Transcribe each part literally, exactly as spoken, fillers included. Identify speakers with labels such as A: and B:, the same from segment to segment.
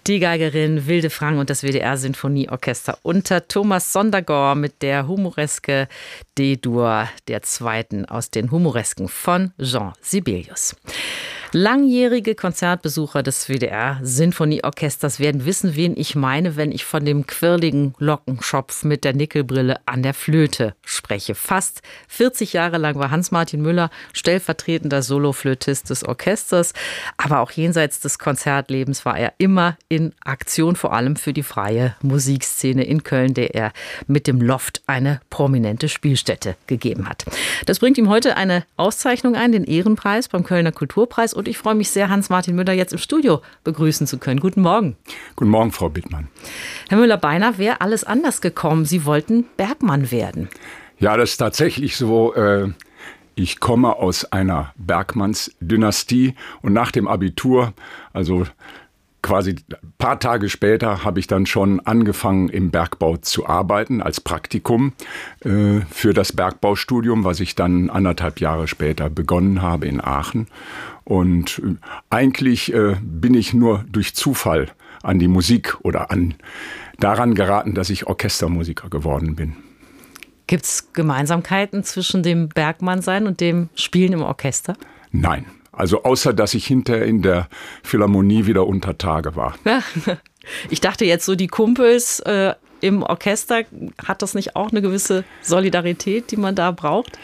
A: Die Geigerin Wilde Frank und das W D R-Sinfonieorchester unter Thomas Sondergor mit der Humoreske D-Dur, der zweiten aus den Humoresken von Jean Sibelius. Langjährige Konzertbesucher des W D R-Sinfonieorchesters werden wissen, wen ich meine, wenn ich von dem quirligen Lockenschopf mit der Nickelbrille an der Flöte spreche. Fast vierzig Jahre lang war Hans-Martin Müller stellvertretender Soloflötist des Orchesters, aber auch jenseits des Konzertlebens war er immer in Aktion, vor allem für die freie Musikszene in Köln, der er mit dem Loft eine prominente Spielstätte gegeben hat. Das bringt ihm heute eine Auszeichnung ein, den Ehrenpreis beim Kölner Kulturpreis. Und ich freue mich sehr, Hans-Martin Müller jetzt im Studio begrüßen zu können. Guten Morgen.
B: Guten Morgen, Frau Bittmann.
A: Herr Müller, beinahe wäre alles anders gekommen. Sie wollten Bergmann werden.
B: Ja, das ist tatsächlich so. Ich komme aus einer Bergmannsdynastie und nach dem Abitur, also quasi ein paar Tage später, habe ich dann schon angefangen, im Bergbau zu arbeiten, als Praktikum äh, für das Bergbaustudium, was ich dann anderthalb Jahre später begonnen habe in Aachen. Und äh, eigentlich äh, bin ich nur durch Zufall an die Musik oder an daran geraten, dass ich Orchestermusiker geworden bin.
A: Gibt es Gemeinsamkeiten zwischen dem Bergmannsein und dem Spielen im Orchester?
B: Nein. Also außer, dass ich hinterher in der Philharmonie wieder unter Tage war.
A: Ja, ich dachte jetzt so, die Kumpels äh, im Orchester, hat das nicht auch eine gewisse Solidarität, die man da braucht?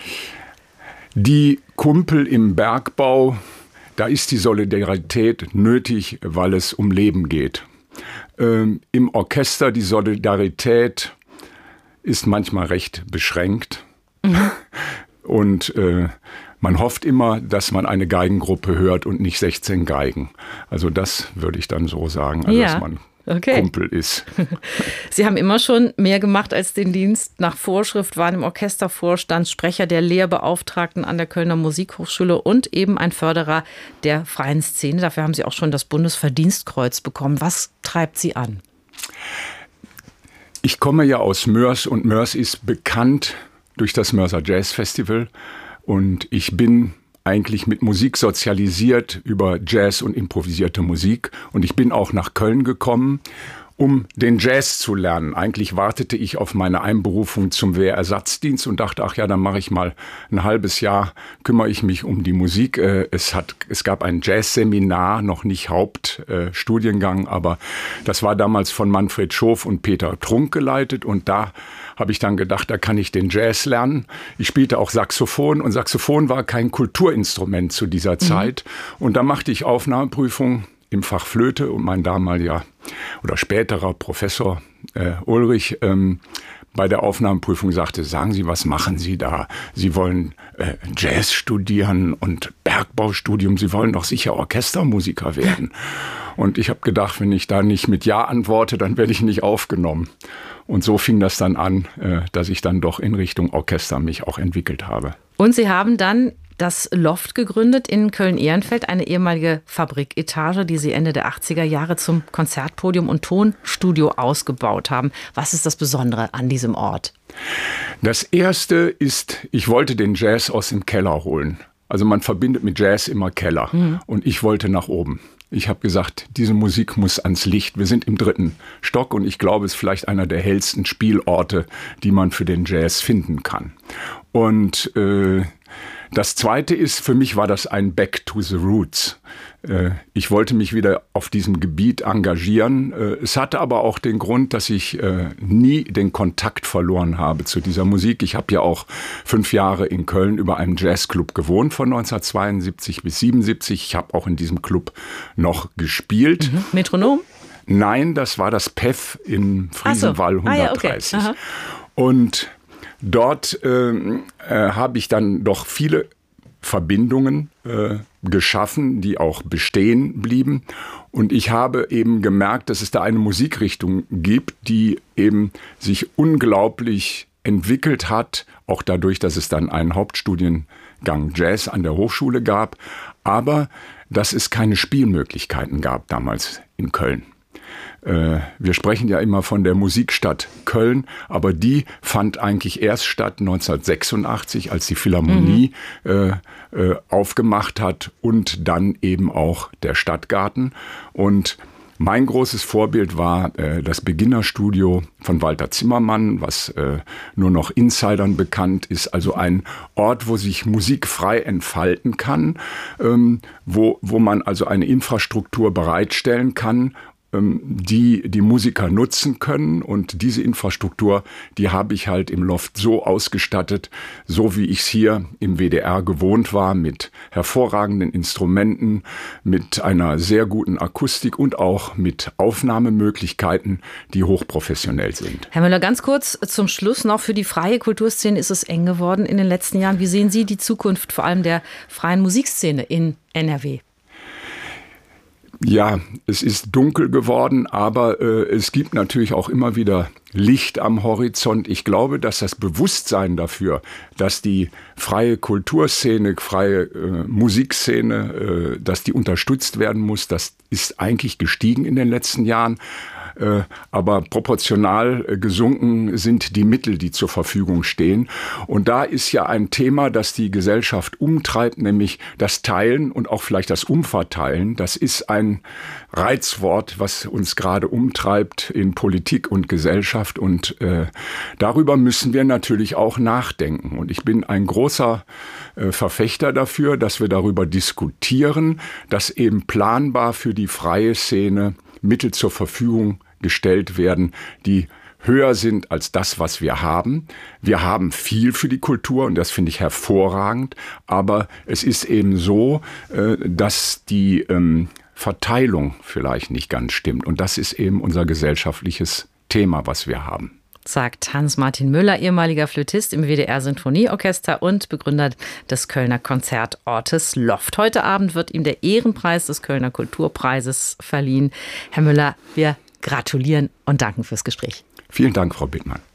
B: Die Kumpel im Bergbau, da ist die Solidarität nötig, weil es um Leben geht. Ähm, im Orchester die Solidarität ist manchmal recht beschränkt. Mhm. Und äh, man hofft immer, dass man eine Geigengruppe hört und nicht sechzehn Geigen. Also das würde ich dann so sagen, also
A: ja,
B: dass man
A: okay.
B: Kumpel ist.
A: Sie haben immer schon mehr gemacht als den Dienst nach Vorschrift, waren im Orchestervorstand, Sprecher der Lehrbeauftragten an der Kölner Musikhochschule und eben ein Förderer der freien Szene. Dafür haben Sie auch schon das Bundesverdienstkreuz bekommen. Was treibt Sie an?
B: Ich komme ja aus Moers und Moers ist bekannt durch das Moerser Jazz Festival. Und ich bin eigentlich mit Musik sozialisiert über Jazz und improvisierte Musik. Und ich bin auch nach Köln gekommen, um den Jazz zu lernen. Eigentlich wartete ich auf meine Einberufung zum Wehrersatzdienst und dachte, ach ja, dann mache ich mal ein halbes Jahr, kümmere ich mich um die Musik. Es hat, es gab ein Jazzseminar, noch nicht Hauptstudiengang, aber das war damals von Manfred Schof und Peter Trunk geleitet und da habe ich dann gedacht, da kann ich den Jazz lernen. Ich spielte auch Saxophon und Saxophon war kein Kulturinstrument zu dieser Zeit. Mhm. Und da machte ich Aufnahmeprüfung im Fach Flöte und mein damaliger oder späterer Professor äh, Ulrich ähm, bei der Aufnahmeprüfung sagte, sagen Sie, was machen Sie da? Sie wollen äh, Jazz studieren und Bergbaustudium, Sie wollen doch sicher Orchestermusiker werden. Und ich habe gedacht, wenn ich da nicht mit Ja antworte, dann werde ich nicht aufgenommen. Und so fing das dann an, äh, dass ich dann doch in Richtung Orchester mich auch entwickelt habe.
A: Und Sie haben dann das Loft gegründet in Köln-Ehrenfeld, eine ehemalige Fabriketage, die Sie Ende der achtziger Jahre zum Konzertpodium und Tonstudio ausgebaut haben. Was ist das Besondere an diesem Ort?
B: Das Erste ist, ich wollte den Jazz aus dem Keller holen. Also man verbindet mit Jazz immer Keller. Mhm. Und ich wollte nach oben. Ich habe gesagt, diese Musik muss ans Licht. Wir sind im dritten Stock und ich glaube, es ist vielleicht einer der hellsten Spielorte, die man für den Jazz finden kann. Und äh, das Zweite ist, für mich war das ein Back to the Roots. Ich wollte mich wieder auf diesem Gebiet engagieren. Es hatte aber auch den Grund, dass ich nie den Kontakt verloren habe zu dieser Musik. Ich habe ja auch fünf Jahre in Köln über einem Jazzclub gewohnt, von neunzehnhundertzweiundsiebzig bis siebenundsiebzig. Ich habe auch in diesem Club noch gespielt.
A: Mhm. Metronom?
B: Nein, das war das P E F in Friesenwall
A: so. ah,
B: hundertdreißig.
A: Ja, okay.
B: Und dort äh, äh, habe ich dann doch viele Verbindungen äh, geschaffen, die auch bestehen blieben. Und ich habe eben gemerkt, dass es da eine Musikrichtung gibt, die eben sich unglaublich entwickelt hat, auch dadurch, dass es dann einen Hauptstudiengang Jazz an der Hochschule gab, aber dass es keine Spielmöglichkeiten gab damals in Köln. Wir sprechen ja immer von der Musikstadt Köln, aber die fand eigentlich erst statt neunzehnhundertsechsundachtzig, als die Philharmonie mhm. äh, aufgemacht hat und dann eben auch der Stadtgarten. Und Mein großes Vorbild war äh, das Beginnerstudio von Walter Zimmermann, was äh, nur noch Insidern bekannt ist. Also ein Ort, wo sich Musik frei entfalten kann, ähm, wo, wo man also eine Infrastruktur bereitstellen kann, die die Musiker nutzen können. Und diese Infrastruktur, die habe ich halt im Loft so ausgestattet, so wie ich es hier im W D R gewohnt war, mit hervorragenden Instrumenten, mit einer sehr guten Akustik und auch mit Aufnahmemöglichkeiten, die hochprofessionell sind.
A: Herr Müller, ganz kurz zum Schluss noch, für die freie Kulturszene ist es eng geworden in den letzten Jahren. Wie sehen Sie die Zukunft vor allem der freien Musikszene in N R W?
B: Ja, es ist dunkel geworden, aber äh, es gibt natürlich auch immer wieder Licht am Horizont. Ich glaube, dass das Bewusstsein dafür, dass die freie Kulturszene, freie äh, Musikszene, äh, dass die unterstützt werden muss, das ist eigentlich gestiegen in den letzten Jahren. Äh, aber proportional äh, gesunken sind die Mittel, die zur Verfügung stehen. Und da ist ja ein Thema, das die Gesellschaft umtreibt, nämlich das Teilen und auch vielleicht das Umverteilen. Das ist ein Reizwort, was uns gerade umtreibt in Politik und Gesellschaft. Und äh, darüber müssen wir natürlich auch nachdenken. Und ich bin ein großer äh, Verfechter dafür, dass wir darüber diskutieren, dass eben planbar für die freie Szene Mittel zur Verfügung gestellt werden, die höher sind als das, was wir haben. Wir haben viel für die Kultur und das finde ich hervorragend, aber es ist eben so, dass die Verteilung vielleicht nicht ganz stimmt und das ist eben unser gesellschaftliches Thema, was wir haben.
A: Sagt Hans-Martin Müller, ehemaliger Flötist im W D R-Sinfonieorchester und Begründer des Kölner Konzertortes Loft. Heute Abend wird ihm der Ehrenpreis des Kölner Kulturpreises verliehen. Herr Müller, wir gratulieren und danken fürs Gespräch.
B: Vielen Dank, Frau Bittmann.